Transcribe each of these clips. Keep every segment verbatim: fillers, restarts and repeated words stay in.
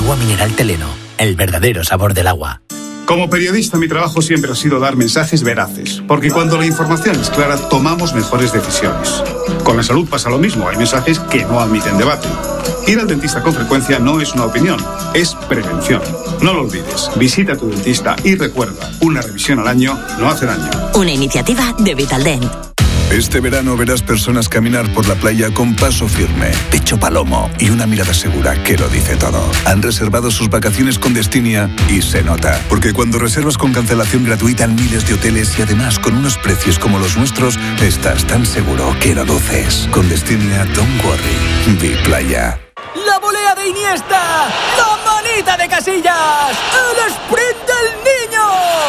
Agua mineral Teleno, el verdadero sabor del agua. Como periodista, mi trabajo siempre ha sido dar mensajes veraces, porque cuando la información es clara, tomamos mejores decisiones. Con la salud pasa lo mismo, hay mensajes que no admiten debate. Ir al dentista con frecuencia no es una opinión, es prevención. No lo olvides, visita a tu dentista y recuerda, una revisión al año no hace daño. Una iniciativa de Vitaldent. Este verano verás personas caminar por la playa con paso firme, pecho palomo y una mirada segura que lo dice todo. Han reservado sus vacaciones con Destinia y se nota. Porque cuando reservas con cancelación gratuita en miles de hoteles y además con unos precios como los nuestros, estás tan seguro que lo luces. Con Destinia, don't worry. Vi playa. ¡La volea de Iniesta! ¡La manita de Casillas! ¡El sprint del niño!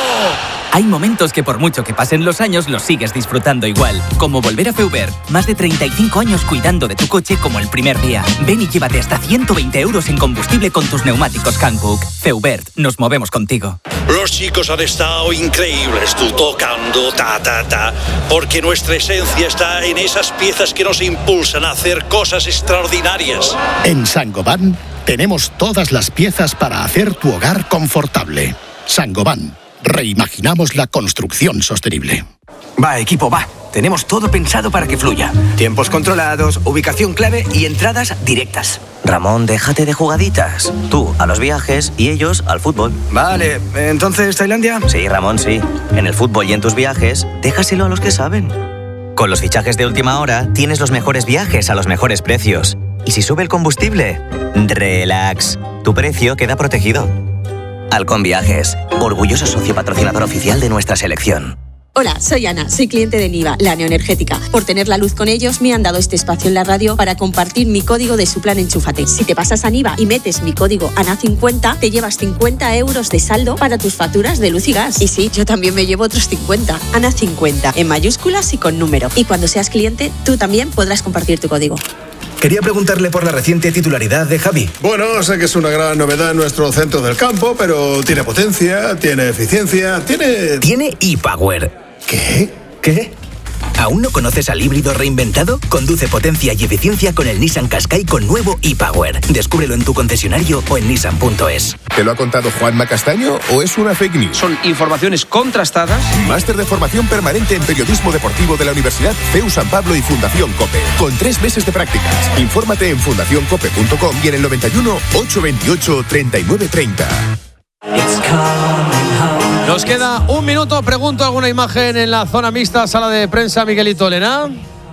Hay momentos que por mucho que pasen los años los sigues disfrutando igual. Como volver a Feubert. Más de treinta y cinco años cuidando de tu coche como el primer día. Ven y llévate hasta ciento veinte euros en combustible con tus neumáticos Hankook. Feubert, nos movemos contigo. Los chicos han estado increíbles, tú tocando, ta, ta, ta. Porque nuestra esencia está en esas piezas que nos impulsan a hacer cosas extraordinarias. En Saint-Gobain tenemos todas las piezas para hacer tu hogar confortable. Saint-Gobain. Reimaginamos la construcción sostenible. Va, equipo, va. Tenemos todo pensado para que fluya. Tiempos controlados, ubicación clave y entradas directas. Ramón, déjate de jugaditas. Tú a los viajes y ellos al fútbol. Vale, ¿entonces Tailandia? Sí, Ramón, sí. En el fútbol y en tus viajes, déjaselo a los que saben. Con los fichajes de última hora, tienes los mejores viajes a los mejores precios. Y si sube el combustible, relax. Tu precio queda protegido. Halcón Viajes, orgulloso socio patrocinador oficial de nuestra selección. Hola, soy Ana, soy cliente de Niva, la neoenergética. Por tener la luz con ellos, me han dado este espacio en la radio para compartir mi código de su plan Enchúfate. Si te pasas a Niva y metes mi código A N A cincuenta, te llevas cincuenta euros de saldo para tus facturas de luz y gas. Y sí, yo también me llevo otros cincuenta. A N A cincuenta, en mayúsculas y con número. Y cuando seas cliente, tú también podrás compartir tu código. Quería preguntarle por la reciente titularidad de Javi. Bueno, sé que es una gran novedad en nuestro centro del campo, pero tiene potencia, tiene eficiencia, tiene... Tiene ePower. ¿Qué? ¿Qué? ¿Aún no conoces al híbrido reinventado? Conduce potencia y eficiencia con el Nissan Qashqai con nuevo ePower. Descúbrelo en tu concesionario o en nissan punto es. ¿Te lo ha contado Juanma Castaño o es una fake news? Son informaciones contrastadas. Máster de formación permanente en periodismo deportivo de la Universidad C E U San Pablo y Fundación COPE. Con tres meses de prácticas. Infórmate en fundación cope punto com y en el noventa y uno, ochocientos veintiocho, treinta y nueve treinta. Nos queda un minuto. Pregunto alguna imagen en la zona mixta, sala de prensa. Miguelito, Elena.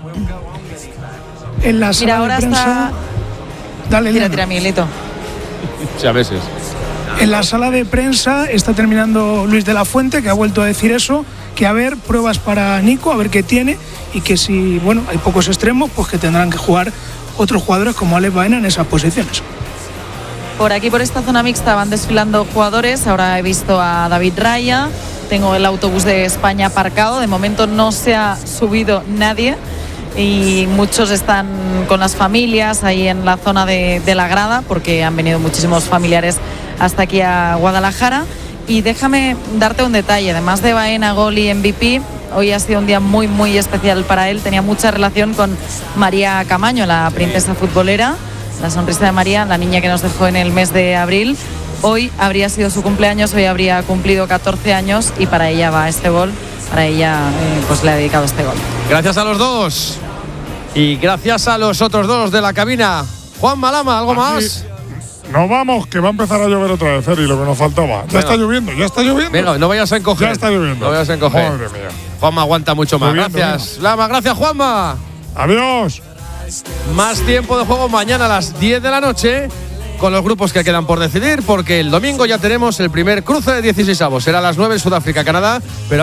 En la sala Mira, ahora de prensa. está... Dale, tira, Elena. tira, Miguelito. Sí, a veces. En la sala de prensa está terminando Luis de la Fuente, que ha vuelto a decir eso, que a ver, pruebas para Nico, a ver qué tiene, y que si, bueno, hay pocos extremos, pues que tendrán que jugar otros jugadores como Alex Baena en esas posiciones. Por aquí, por esta zona mixta, van desfilando jugadores. Ahora he visto a David Raya. Tengo el autobús de España aparcado. De momento no se ha subido nadie. Y muchos están con las familias ahí en la zona de, de la grada, porque han venido muchísimos familiares hasta aquí a Guadalajara. Y déjame darte un detalle. Además de Baena, gol y M V P, hoy ha sido un día muy, muy especial para él. Tenía mucha relación con María Camaño, la princesa futbolera. La sonrisa de María, la niña que nos dejó en el mes de abril. Hoy habría sido su cumpleaños, hoy habría cumplido catorce años y para ella va este gol. Para ella eh, pues le ha dedicado este gol. Gracias a los dos. Y gracias a los otros dos de la cabina. Juan Malama, ¿algo Aquí más? Nos vamos, que va a empezar a llover otra vez, Eri, lo que nos faltaba. Ya Venga. está lloviendo, ya está lloviendo. Venga, no vayas a encoger. Ya está lloviendo. No vayas a encoger. Madre mía. Juanma aguanta mucho más. Lloviendo, Gracias, venga. Lama. Gracias, Juanma. Adiós. Más tiempo de juego mañana a las diez de la noche con los grupos que quedan por decidir, porque el domingo ya tenemos el primer cruce de dieciseis avos. Será a las nueve en Sudáfrica, Canadá. Pero